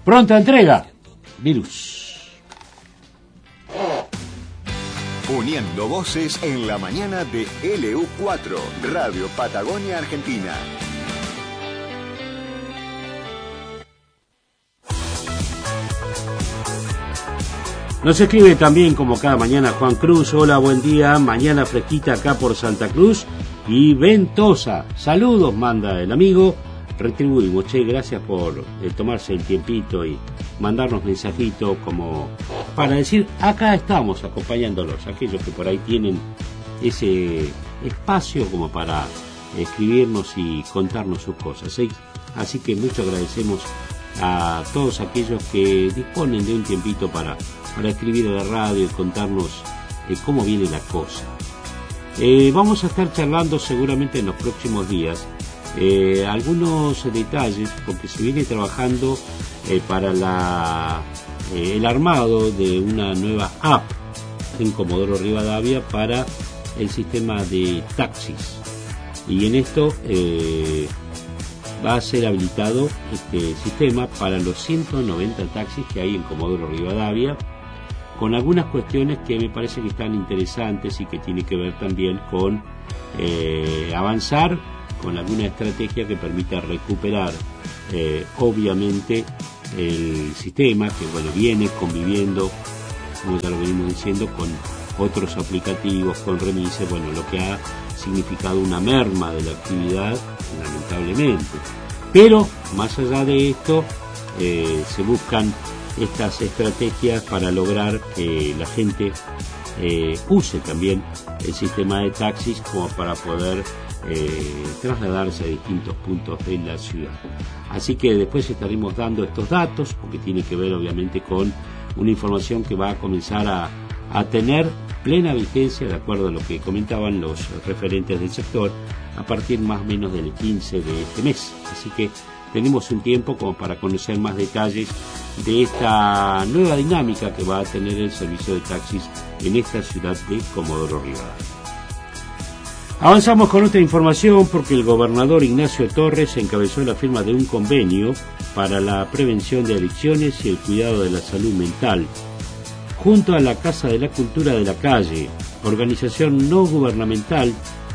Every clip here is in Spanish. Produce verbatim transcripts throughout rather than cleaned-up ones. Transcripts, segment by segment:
Pronta entrega. Virus. Uniendo voces en la mañana de L U cuatro, Radio Patagonia Argentina. Nos escribe también, como cada mañana, Juan Cruz. Hola, buen día. Mañana fresquita acá por Santa Cruz y ventosa. Saludos, manda el amigo. Retribuimos, che, gracias por eh, tomarse el tiempito y mandarnos mensajitos como para decir, acá estamos acompañándolos, aquellos que por ahí tienen ese espacio como para escribirnos y contarnos sus cosas, ¿sí? Así que mucho agradecemos a todos aquellos que disponen de un tiempito para, para escribir a la radio y contarnos eh, cómo viene la cosa. Eh, vamos a estar charlando seguramente en los próximos días Eh, algunos detalles, porque se viene trabajando eh, para la, eh, el armado de una nueva app en Comodoro Rivadavia para el sistema de taxis, y en esto eh, va a ser habilitado este sistema para los ciento noventa taxis que hay en Comodoro Rivadavia, con algunas cuestiones que me parece que están interesantes y que tiene que ver también con eh, avanzar con alguna estrategia que permita recuperar eh, obviamente el sistema que bueno viene conviviendo, como ya lo venimos diciendo, con otros aplicativos, con remises, bueno, lo que ha significado una merma de la actividad, lamentablemente. Pero más allá de esto, eh, se buscan estas estrategias para lograr que la gente eh, use también el sistema de taxis como para poder Eh, trasladarse a distintos puntos de la ciudad. Así que después estaremos dando estos datos, porque tiene que ver obviamente con una información que va a comenzar a, a tener plena vigencia, de acuerdo a lo que comentaban los referentes del sector, a partir más o menos del quince de este mes. Así que tenemos un tiempo como para conocer más detalles de esta nueva dinámica que va a tener el servicio de taxis en esta ciudad de Comodoro Rivadavia. Avanzamos con otra información, porque el gobernador Ignacio Torres encabezó la firma de un convenio para la prevención de adicciones y el cuidado de la salud mental, junto a la Casa de la Cultura de la Calle, organización no gubernamental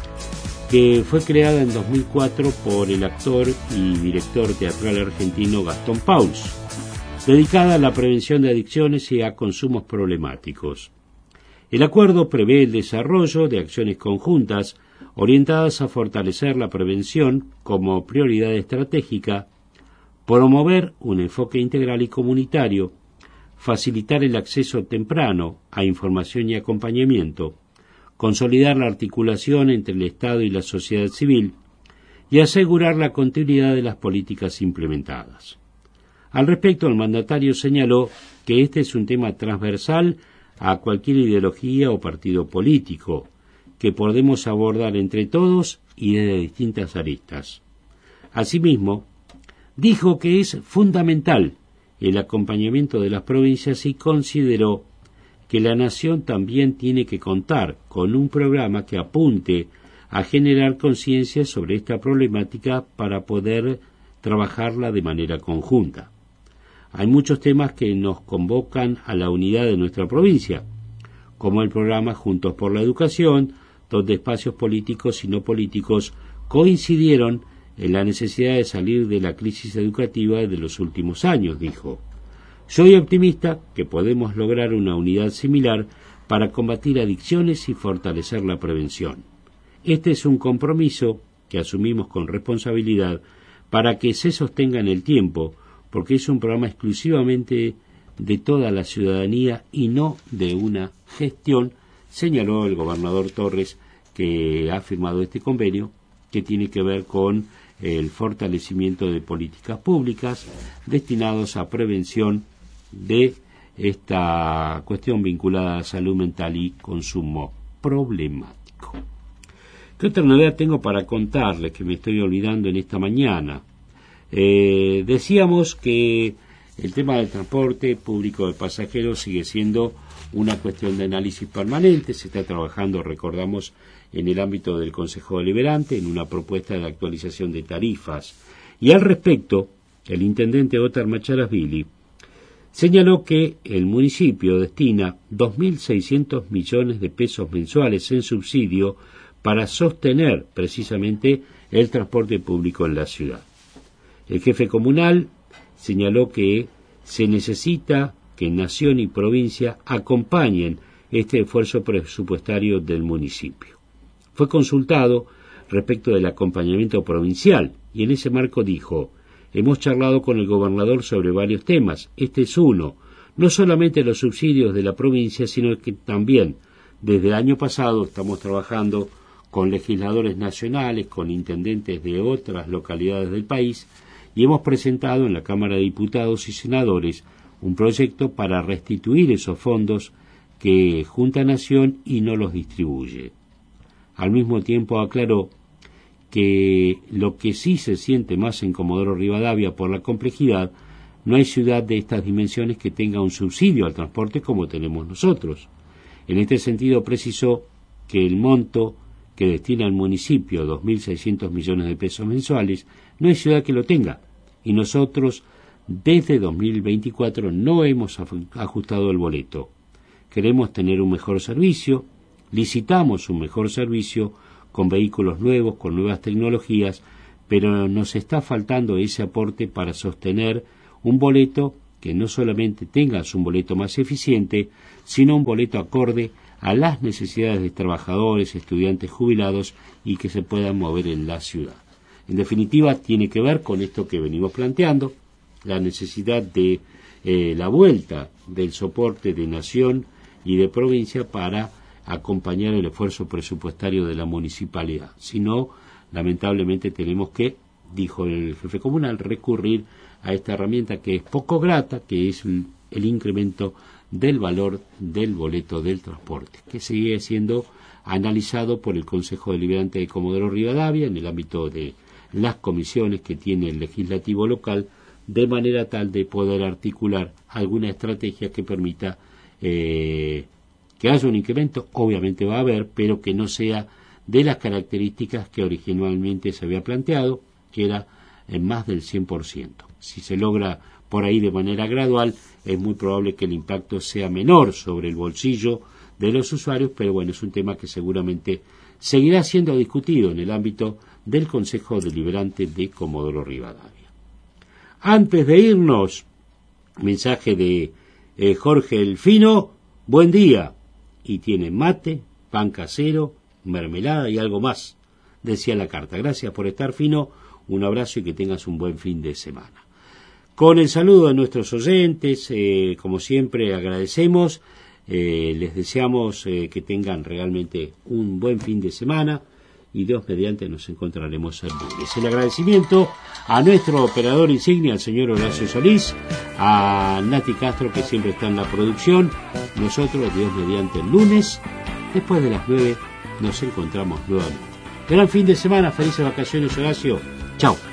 que fue creada en dos mil cuatro por el actor y director teatral argentino Gastón Pauls, dedicada a la prevención de adicciones y a consumos problemáticos. El acuerdo prevé el desarrollo de acciones conjuntas orientadas a fortalecer la prevención como prioridad estratégica, promover un enfoque integral y comunitario, facilitar el acceso temprano a información y acompañamiento, consolidar la articulación entre el Estado y la sociedad civil y asegurar la continuidad de las políticas implementadas. Al respecto, el mandatario señaló que este es un tema transversal a cualquier ideología o partido político, que podemos abordar entre todos y desde distintas aristas. Asimismo, dijo que es fundamental el acompañamiento de las provincias y consideró que la nación también tiene que contar con un programa que apunte a generar conciencia sobre esta problemática para poder trabajarla de manera conjunta. Hay muchos temas que nos convocan a la unidad de nuestra provincia, como el programa Juntos por la Educación, donde espacios políticos y no políticos coincidieron en la necesidad de salir de la crisis educativa de los últimos años, dijo. Soy optimista que podemos lograr una unidad similar para combatir adicciones y fortalecer la prevención. Este es un compromiso que asumimos con responsabilidad para que se sostenga en el tiempo, porque es un programa exclusivamente de toda la ciudadanía y no de una gestión, señaló el gobernador Torres, que ha firmado este convenio que tiene que ver con el fortalecimiento de políticas públicas destinados a prevención de esta cuestión vinculada a salud mental y consumo problemático. ¿Qué otra novedad tengo para contarles que me estoy olvidando en esta mañana? Eh, decíamos que el tema del transporte público de pasajeros sigue siendo una cuestión de análisis permanente. Se está trabajando, recordamos, en el ámbito del Consejo Deliberante en una propuesta de actualización de tarifas. Y al respecto, el intendente Óscar Macharasvili Señaló que el municipio destina dos mil seiscientos millones de pesos mensuales en subsidio para sostener precisamente el transporte público en la ciudad. El jefe comunal señaló que se necesita que Nación y provincia acompañen este esfuerzo presupuestario del municipio. Fue consultado respecto del acompañamiento provincial y en ese marco dijo: hemos charlado con el gobernador sobre varios temas. Este es uno, no solamente los subsidios de la provincia, sino que también desde el año pasado estamos trabajando con legisladores nacionales, con intendentes de otras localidades del país, y hemos presentado en la Cámara de Diputados y Senadores un proyecto para restituir esos fondos que junta Nación y no los distribuye. Al mismo tiempo aclaró que lo que sí se siente más en Comodoro Rivadavia por la complejidad, no hay ciudad de estas dimensiones que tenga un subsidio al transporte como tenemos nosotros. En este sentido precisó que el monto que destina el municipio, dos mil seiscientos millones de pesos mensuales, no hay ciudad que lo tenga, y nosotros desde dos mil veinticuatro no hemos ajustado el boleto. Queremos tener un mejor servicio, licitamos un mejor servicio con vehículos nuevos, con nuevas tecnologías, pero nos está faltando ese aporte para sostener un boleto que no solamente tengas un boleto más eficiente, sino un boleto acorde a las necesidades de trabajadores, estudiantes jubilados y que se puedan mover en la ciudad. En definitiva, tiene que ver con esto que venimos planteando, la necesidad de eh, la vuelta del soporte de Nación y de provincia para acompañar el esfuerzo presupuestario de la municipalidad. Si no, lamentablemente tenemos que, dijo el jefe comunal, recurrir a esta herramienta que es poco grata, que es el, el incremento del valor del boleto del transporte, que sigue siendo analizado por el Consejo Deliberante de Comodoro Rivadavia en el ámbito de las comisiones que tiene el legislativo local, de manera tal de poder articular alguna estrategia que permita eh, que haya un incremento. Obviamente va a haber, pero que no sea de las características que originalmente se había planteado, que era en más del cien por ciento. Si se logra por ahí de manera gradual, es muy probable que el impacto sea menor sobre el bolsillo de los usuarios, pero bueno, es un tema que seguramente seguirá siendo discutido en el ámbito del Consejo Deliberante de Comodoro Rivadavia. Antes de irnos, mensaje de eh, Jorge Elfino: buen día, y tiene mate, pan casero, mermelada y algo más, decía la carta. Gracias por estar, Fino, un abrazo y que tengas un buen fin de semana. Con el saludo de nuestros oyentes, eh, como siempre agradecemos, eh, les deseamos eh, que tengan realmente un buen fin de semana y Dios mediante nos encontraremos el lunes. El agradecimiento a nuestro operador insignia, al señor Horacio Solís, a Nati Castro, que siempre está en la producción. Nosotros, Dios mediante, el lunes, después de las nueve, nos encontramos nuevamente. Gran fin de semana, felices vacaciones, Horacio. Chao.